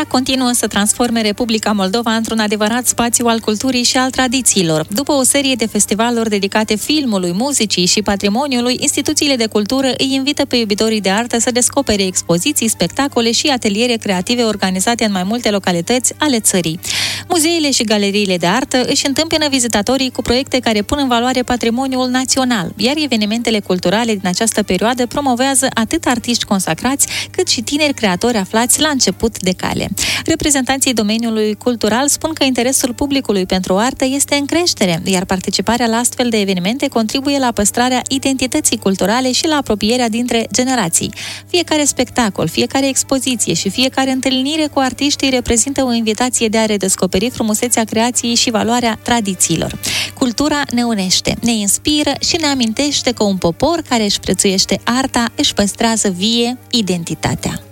Cultura continuă să transforme Republica Moldova într-un adevărat spațiu al culturii și al tradițiilor. După o serie de festivaluri dedicate filmului, muzicii și patrimoniului, instituțiile de cultură îi invită pe iubitorii de artă să descopere expoziții, spectacole și ateliere creative organizate în mai multe localități ale țării. Muzeele și galeriile de artă își întâmpină vizitatorii cu proiecte care pun în valoare patrimoniul național, iar evenimentele culturale din această perioadă promovează atât artiști consacrați, cât și tineri creatori aflați la început de cale. Reprezentanții domeniului cultural spun că interesul publicului pentru artă este în creștere, iar participarea la astfel de evenimente contribuie la păstrarea identității culturale și la apropierea dintre generații. Fiecare spectacol, fiecare expoziție și fiecare întâlnire cu artiștii reprezintă o invitație de a redescoperi frumusețea creației și valoarea tradițiilor. Cultura ne unește, ne inspiră și ne amintește că un popor care își prețuiește arta își păstrează vie identitatea.